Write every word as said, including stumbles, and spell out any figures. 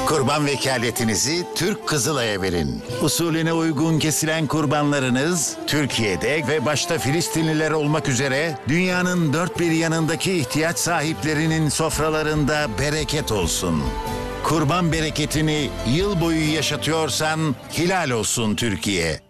Kurban vekaletinizi Türk Kızılay'a verin. Usulüne uygun kesilen kurbanlarınız Türkiye'de ve başta Filistinliler olmak üzere dünyanın dört bir yanındaki ihtiyaç sahiplerinin sofralarında bereket olsun. Kurban bereketini yıl boyu yaşatıyorsan helal olsun Türkiye.